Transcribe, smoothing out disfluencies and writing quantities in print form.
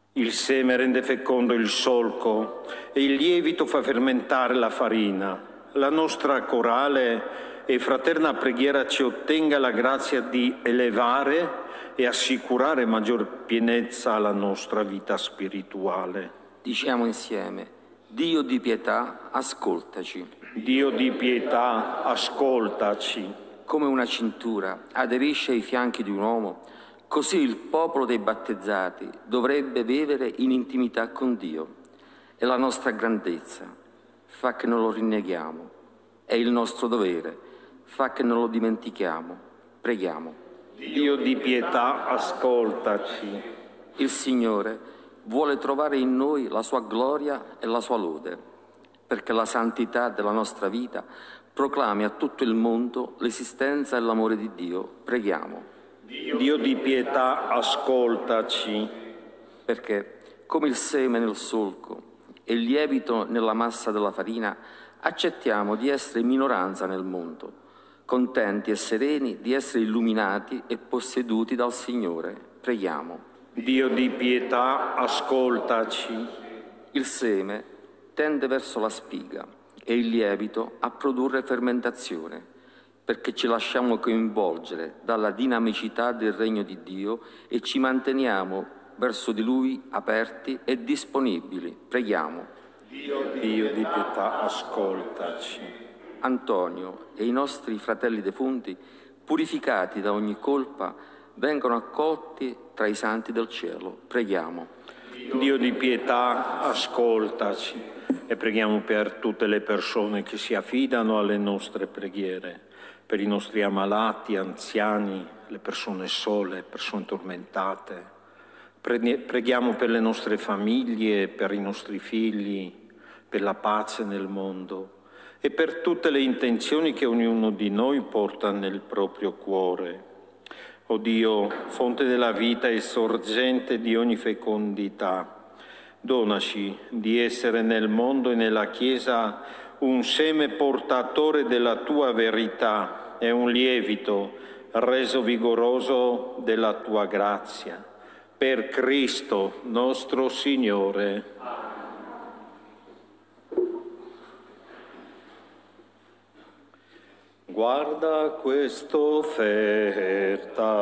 Il seme rende fecondo il solco e il lievito fa fermentare la farina. La nostra corale e fraterna preghiera ci ottenga la grazia di elevare e assicurare maggior pienezza alla nostra vita spirituale. Diciamo insieme: Dio di pietà, ascoltaci. Dio di pietà, ascoltaci. Come una cintura aderisce ai fianchi di un uomo, così il popolo dei battezzati dovrebbe vivere in intimità con Dio. È la nostra grandezza, fa che non lo rinneghiamo. È il nostro dovere, fa che non lo dimentichiamo. Preghiamo. Dio di pietà, ascoltaci. Il Signore vuole trovare in noi la sua gloria e la sua lode, perché la santità della nostra vita proclami a tutto il mondo l'esistenza e l'amore di Dio. Preghiamo. Dio di pietà, ascoltaci. Perché, come il seme nel solco e il lievito nella massa della farina, accettiamo di essere minoranza nel mondo, contenti e sereni di essere illuminati e posseduti dal Signore. Preghiamo. Dio di pietà, ascoltaci. Il seme tende verso la spiga e il lievito a produrre fermentazione, perché ci lasciamo coinvolgere dalla dinamicità del regno di Dio e ci manteniamo verso di Lui aperti e disponibili. Preghiamo. Dio di pietà, ascoltaci. Antonio e i nostri fratelli defunti, purificati da ogni colpa, vengono accolti tra i santi del cielo. Preghiamo. Dio di pietà, ascoltaci. E preghiamo per tutte le persone che si affidano alle nostre preghiere, per i nostri ammalati, anziani, le persone sole, persone tormentate. Preghiamo per le nostre famiglie, per i nostri figli, per la pace nel mondo e per tutte le intenzioni che ognuno di noi porta nel proprio cuore. O Dio, fonte della vita e sorgente di ogni fecondità, donaci di essere nel mondo e nella Chiesa un seme portatore della tua verità e un lievito reso vigoroso della tua grazia. Per Cristo nostro Signore. Guarda questa offerta.